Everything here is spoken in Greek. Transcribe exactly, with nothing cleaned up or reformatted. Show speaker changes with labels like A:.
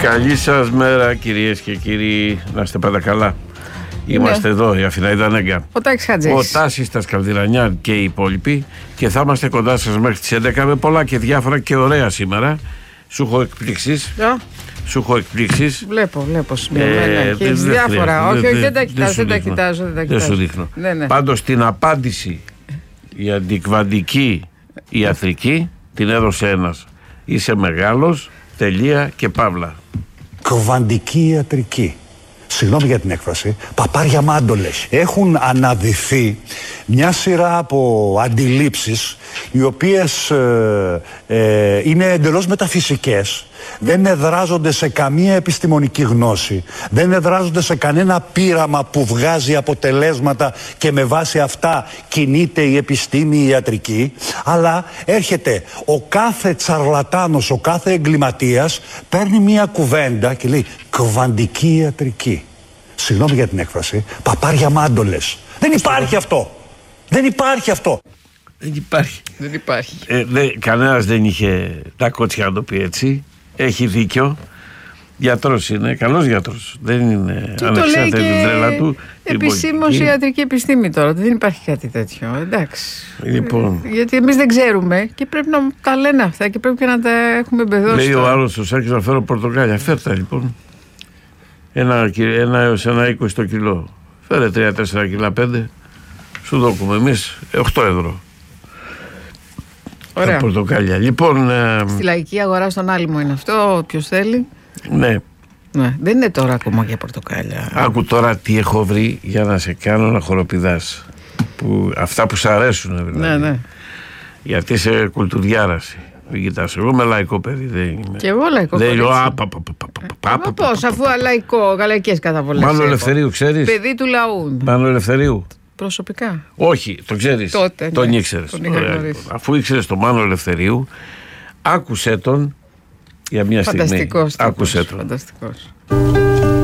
A: Καλή σας μέρα κυρίες και κύριοι, να είστε πάντα καλά. Είμαστε ναι. εδώ, η Αθηναίδα Νέγκα,
B: ο Τάκης Χατζής,
A: ο Τάσης τα Σκαλδιρανιά και οι υπόλοιποι, και θα είμαστε κοντά σας μέχρι τις έντεκα με πολλά και διάφορα και ωραία σήμερα. Σου έχω εκπλήξεις. Yeah. Σου έχω εκπλήξεις.
B: Βλέπω, βλέπω σημειωμένα. Ε, και δεν διάφορα. Όχι, όχι, δεν τα κοιτάζω, δεν τα κοιτάζω.
A: Δεν σου δείχνω. Ναι, ναι. Πάντως την απάντηση η αντικβαντική ιατρική την έδωσε ένας. Είσαι μεγάλος, τελεία και παύλα.
C: Κβαντική ιατρική. Συγγνώμη για την έκφραση, παπάρια μάντολες. Έχουν αναδυθεί μια σειρά από αντιλήψεις οι οποίες ε, ε, είναι εντελώς μεταφυσικές, δεν εδράζονται σε καμία επιστημονική γνώση, δεν εδράζονται σε κανένα πείραμα που βγάζει αποτελέσματα και με βάση αυτά κινείται η επιστήμη η ιατρική, αλλά έρχεται ο κάθε τσαρλατάνος, ο κάθε εγκληματίας, παίρνει μια κουβέντα και λέει κβαντική ιατρική. Συγγνώμη για την έκφραση, παπάρια μάντολες. Δεν υπάρχει αυτό. Δεν υπάρχει αυτό.
A: Δεν υπάρχει.
B: Δεν υπάρχει.
A: Ε, δε, κανένας δεν είχε τα κότσια να το πει έτσι. Έχει δίκιο. Γιατρός είναι, καλός γιατρός. Δεν είναι ανεξάρτητα την τρέλα του.
B: Επισήμως η ιατρική επιστήμη τώρα. Δεν υπάρχει κάτι τέτοιο. Εντάξει.
A: Λοιπόν.
B: Ε, γιατί εμείς δεν ξέρουμε και πρέπει να τα λένε αυτά και πρέπει και να τα έχουμε μπεδώσει.
A: Λέει ο άλλος ο Σάκης να φέρω πορτοκάλια. Φέρτα λοιπόν. Ένα, ένα έως ένα είκοσι το κιλό. Φέρε τρία τέσσερα κιλά πέντε. Σου δώκουμε εμείς οκτώ ευρώ.
B: Ωραία.
A: Τα πορτοκάλια. Λοιπόν, ε...
B: στη λαϊκή αγορά στον Άλυμο είναι αυτό, ποιος θέλει.
A: Ναι.
B: Ναι. Δεν είναι τώρα ακόμα για πορτοκάλια.
A: Άκου τώρα τι έχω βρει για να σε κάνω να χοροπηδάς. Που, αυτά που σ' αρέσουν δηλαδή.
B: Ναι, ναι.
A: Γιατί είσαι κουλτουριάρας. Μην κοιτάς, εγώ είμαι λαϊκό παιδί. Δεν είμαι.
B: Και εγώ λαϊκό παιδί.
A: Μα
B: πώς, αφού λαϊκό, γαλλικές καταβολές.
A: Μάνο Ελευθερίου, ξέρεις.
B: Παιδί του λαού.
A: Μάνο Ελευθερίου.
B: Προσωπικά.
A: Όχι, το ξέρεις.
B: Τότε,
A: τον
B: ναι.
A: ήξερες.
B: Τον είχα γνωρίσει.
A: Αφού ήξερες τον Μάνο Ελευθερίου, άκουσέ τον για μια στιγμή.
B: Φανταστικός.
A: Άκουσέ τον.
B: Φανταστικός.